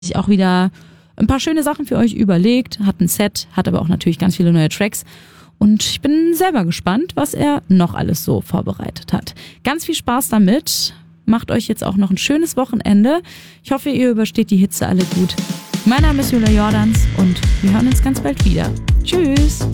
sich auch wieder ein paar schöne Sachen für euch überlegt, hat ein Set, hat aber auch natürlich ganz viele neue Tracks. Und ich bin selber gespannt, was er noch alles so vorbereitet hat. Ganz viel Spaß damit. Macht euch jetzt auch noch ein schönes Wochenende. Ich hoffe, ihr übersteht die Hitze alle gut. Mein Name ist Julia Jordans und wir hören uns ganz bald wieder. Tschüss!